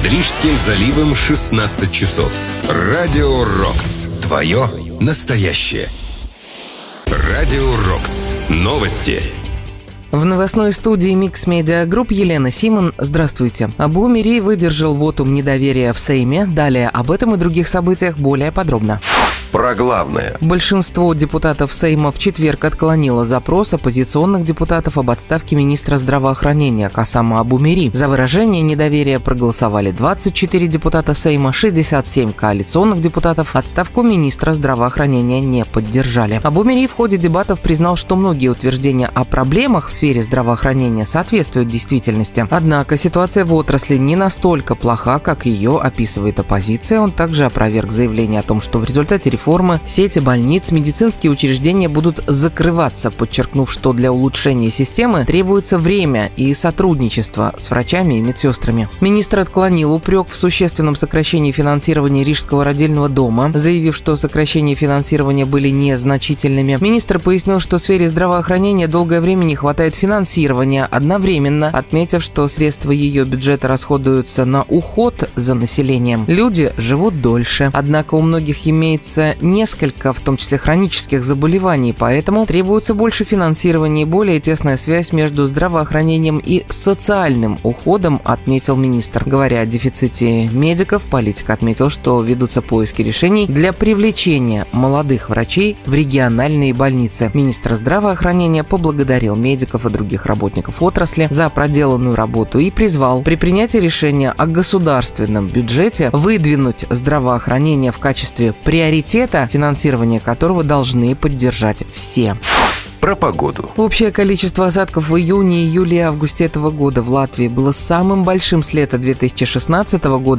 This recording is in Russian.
Над Рижским заливом 16 часов. Радио Рокс. Твое настоящее. Радио Рокс. Новости. В новостной студии Mix Media Group Елена Симон. Здравствуйте. Абу Мири выдержал вотум недоверия в Сейме. Далее об этом и других событиях более подробно. Про главное. Большинство депутатов Сейма в четверг отклонило запрос оппозиционных депутатов об отставке министра здравоохранения Касама Абу Мири. За выражение недоверия проголосовали 24 депутата Сейма, 67 коалиционных депутатов. Отставку министра здравоохранения не поддержали. Абу Мири в ходе дебатов признал, что многие утверждения о проблемах в сфере здравоохранения соответствуют действительности. Однако ситуация в отрасли не настолько плоха, как ее описывает оппозиция. Он также опроверг заявление о том, что в результате реформы сети больниц, медицинские учреждения будут закрываться, подчеркнув, что для улучшения системы требуется время и сотрудничество с врачами и медсестрами. Министр отклонил упрек в существенном сокращении финансирования Рижского родильного дома, заявив, что сокращения финансирования были незначительными. Министр пояснил, что в сфере здравоохранения долгое время не хватает финансирования, одновременно отметив, что средства ее бюджета расходуются на уход за населением. Люди живут дольше, однако у многих имеется несколько, в том числе хронических заболеваний, поэтому требуется больше финансирования и более тесная связь между здравоохранением и социальным уходом, отметил министр. Говоря о дефиците медиков, политик отметил, что ведутся поиски решений для привлечения молодых врачей в региональные больницы. Министр здравоохранения поблагодарил медиков и других работников отрасли за проделанную работу и призвал при принятии решения о государственном бюджете выдвинуть здравоохранение в качестве приоритета, финансирование которого должны поддержать все. Про погоду. Общее количество осадков в июне, июле и августе этого года в Латвии было самым большим с лета 2016 года.